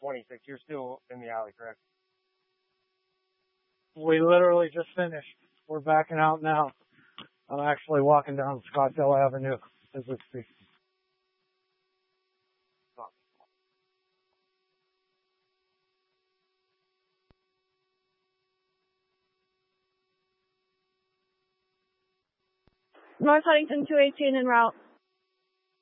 26. You're still in the alley, correct? We literally just finished. We're backing out now. I'm actually walking down Scottsdale Avenue as we speak. North Huntington 218 en route.